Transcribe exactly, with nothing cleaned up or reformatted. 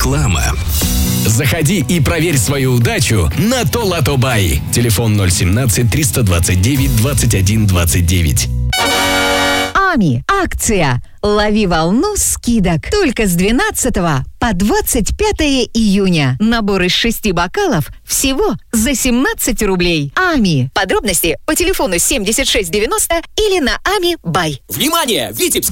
Реклама. Заходи и проверь свою удачу на то-лото-бай. Телефон ноль семнадцать триста двадцать девять двадцать один двадцать девять. АМИ. Акция. Лови волну скидок. Только с двенадцатого по двадцать пятое июня. Набор из шести бокалов всего за семнадцать рублей. АМИ. Подробности по телефону семьдесят шесть девяносто или на ами бай. Внимание! Витебск!